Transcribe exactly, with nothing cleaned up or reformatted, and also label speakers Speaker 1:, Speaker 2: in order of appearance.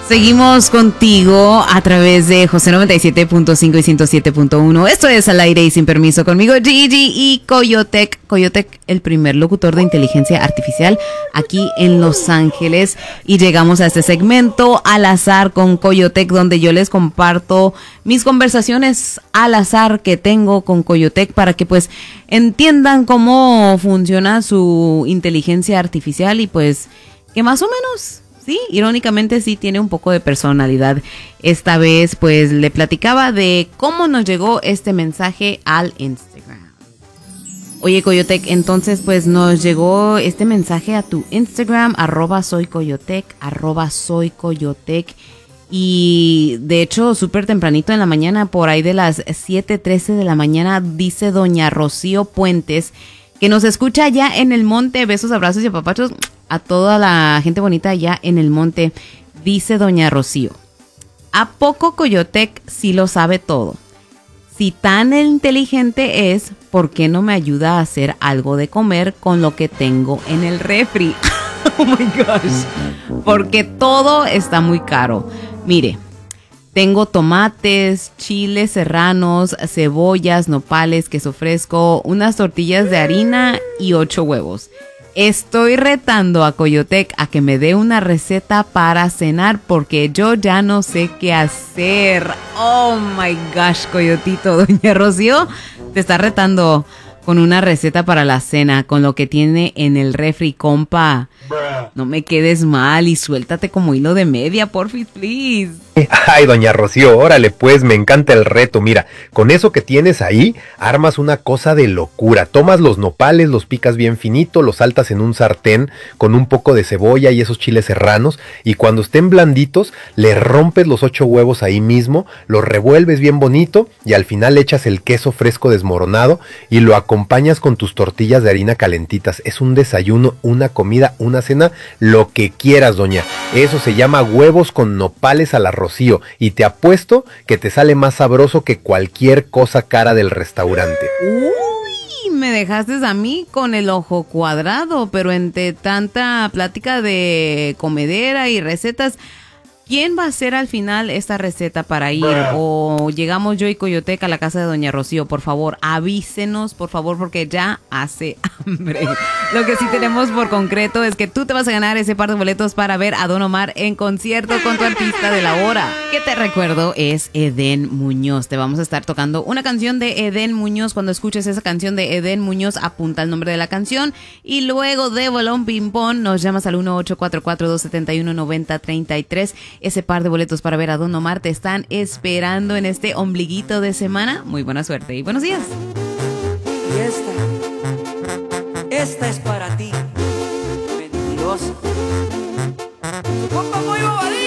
Speaker 1: Seguimos contigo a través de José noventa y siete punto cinco y ciento siete punto uno. Esto es Al Aire y Sin Permiso conmigo, Gigi y Coyotec. Coyotec, el primer locutor de inteligencia artificial aquí en Los Ángeles. Y llegamos a este segmento al azar con Coyotec, donde yo les comparto mis conversaciones al azar que tengo con Coyotec para que pues entiendan cómo funciona su inteligencia artificial y pues que más o menos... Sí, irónicamente sí tiene un poco de personalidad. Esta vez pues le platicaba de cómo nos llegó este mensaje al Instagram. Oye, Coyotec, entonces pues nos llegó este mensaje a tu Instagram, arroba soy Coyotec, arroba soy Coyotec. Y de hecho súper tempranito en la mañana, por ahí de las siete trece de la mañana, dice doña Rocío Puentes, que nos escucha allá en el monte. Besos, abrazos y apapachos a toda la gente bonita allá en el monte. Dice doña Rocío: ¿a poco Coyotec sí lo sabe todo? Si tan inteligente es, ¿por qué no me ayuda a hacer algo de comer con lo que tengo en el refri? Oh my gosh. Porque todo está muy caro. Mire, tengo tomates, chiles serranos, cebollas, nopales, queso fresco, unas tortillas de harina y ocho huevos. Estoy retando a Coyotec a que me dé una receta para cenar porque yo ya no sé qué hacer. Oh my gosh, Coyotito. Doña Rocío te está retando con una receta para la cena, con lo que tiene en el refri, compa. No me quedes mal y suéltate como hilo de media, porfis, please.
Speaker 2: Ay, doña Rocío, órale pues, me encanta el reto. Mira, con eso que tienes ahí, armas una cosa de locura. Tomas los nopales, los picas bien finito, los saltas en un sartén con un poco de cebolla y esos chiles serranos, y cuando estén blanditos, le rompes los ocho huevos ahí mismo, los revuelves bien bonito, y al final echas el queso fresco desmoronado, y lo acompañas con tus tortillas de harina calentitas. Es un desayuno, una comida, una cena, lo que quieras, doña. Eso se llama huevos con nopales a la Rocío, y te apuesto que te sale más sabroso que cualquier cosa cara del restaurante.
Speaker 1: Uy, me dejaste a mí con el ojo cuadrado, pero entre tanta plática de comedera y recetas, ¿quién va a hacer al final esta receta para ir? O llegamos yo y Coyotec a la casa de doña Rocío. Por favor, avísenos, por favor, porque ya hace hambre. Lo que sí tenemos por concreto es que tú te vas a ganar ese par de boletos para ver a Don Omar en concierto con tu artista de la hora. Que te recuerdo es Edén Muñoz. Te vamos a estar tocando una canción de Edén Muñoz. Cuando escuches esa canción de Edén Muñoz, apunta el nombre de la canción y luego de Bolón Ping Pong nos llamas al uno ocho cuatro cuatro, dos siete uno, nueve cero tres tres. Ese par de boletos para ver a Don Omar te están esperando en este ombliguito de semana. Muy buena suerte y buenos días.
Speaker 3: Y esta, esta es para ti, mentiroso. ¡Compa Pollo Bobadilla!